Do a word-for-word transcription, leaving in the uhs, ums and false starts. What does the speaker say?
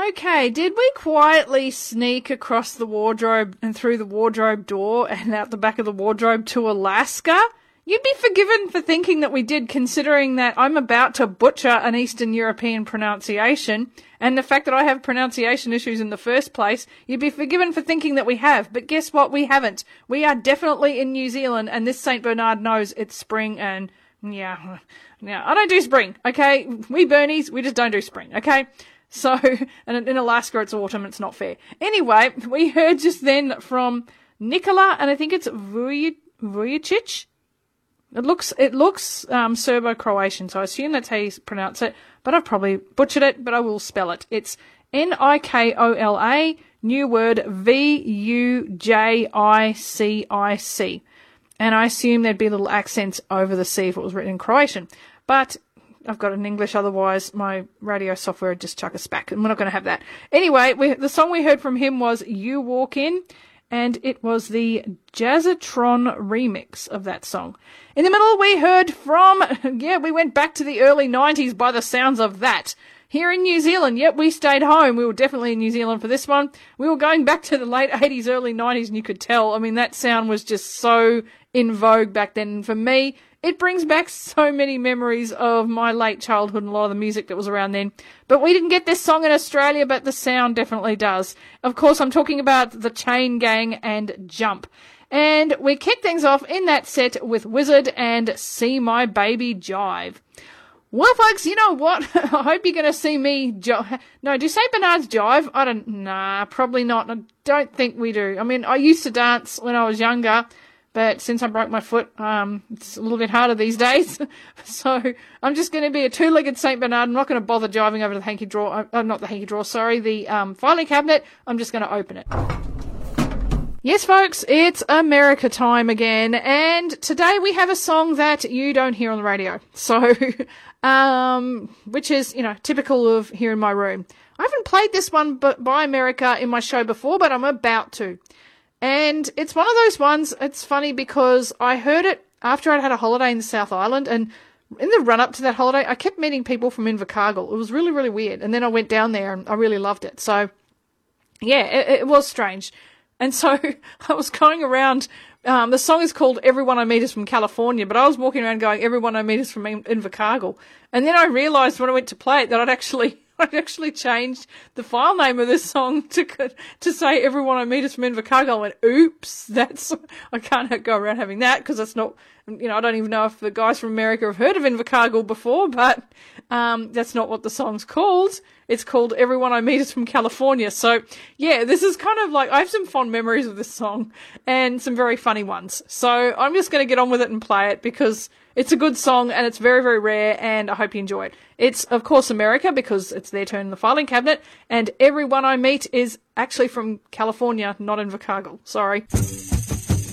Okay, did we quietly sneak across the wardrobe and through the wardrobe door and out the back of the wardrobe to Alaska? You'd be forgiven for thinking that we did, considering that I'm about to butcher an Eastern European pronunciation, and the fact that I have pronunciation issues in the first place, you'd be forgiven for thinking that we have. But guess what? We haven't. We are definitely in New Zealand, and this Saint Bernard knows it's spring, and yeah, yeah, I don't do spring, okay? We Bernies, we just don't do spring, okay? So, and in Alaska it's autumn, it's not fair. Anyway, we heard just then from Nikola, and I think it's Vuj- Vujicic. It looks, it looks, um, Serbo-Croatian, so I assume that's how you pronounce it, but I've probably butchered it, but I will spell it. It's N I K O L A, new word, V U J I C I C. And I assume there'd be little accents over the C if it was written in Croatian. But I've got it in English, otherwise my radio software would just chuck us back, and we're not going to have that. Anyway, we, the song we heard from him was You Walk In, and it was the Jazzatron remix of that song. In the middle, we heard from, yeah, we went back to the early nineties by the sounds of that. Here in New Zealand, yep, we stayed home. We were definitely in New Zealand for this one. We were going back to the late eighties, early nineties, and you could tell. I mean, that sound was just so in vogue back then. And for me, it brings back so many memories of my late childhood and a lot of the music that was around then. But we didn't get this song in Australia, but the sound definitely does. Of course, I'm talking about the Chain Gang and Jump. And we kick things off in that set with Wizard and See My Baby Jive. Well, folks, you know what? I hope you're going to see me jive. No, do Saint Bernards jive? I don't, nah, probably not. I don't think we do. I mean, I used to dance when I was younger, but since I broke my foot, um, it's a little bit harder these days. So I'm just going to be a two-legged Saint Bernard. I'm not going to bother jiving over to the hanky drawer. Uh, not the hanky drawer, sorry, the um, filing cabinet. I'm just going to open it. Yes, folks, it's America time again, and today we have a song that you don't hear on the radio. So, um, which is, you know, typical of here in my room. I haven't played this one by America in my show before, but I'm about to. And it's one of those ones, it's funny because I heard it after I'd had a holiday in the South Island, and in the run-up to that holiday, I kept meeting people from Invercargill. It was really, really weird. And then I went down there and I really loved it. So, yeah, it, it was strange. And so I was going around, um, the song is called Everyone I Meet Is From California, but I was walking around going, Everyone I Meet Is From Invercargill. And then I realised when I went to play it that I'd actually, I'd actually changed the file name of this song to, to say Everyone I Meet Is From Invercargill. I went, oops, that's, I can't go around having that because that's not, you know, I don't even know if the guys from America have heard of Invercargill before, but, um, that's not what the song's called. It's called Everyone I Meet Is From California. So, yeah, this is kind of like, I have some fond memories of this song and some very funny ones. So I'm just going to get on with it and play it because it's a good song and it's very, very rare and I hope you enjoy it. It's, of course, America because it's their turn in the filing cabinet, and Everyone I Meet is actually from California, not Invercargill. Sorry.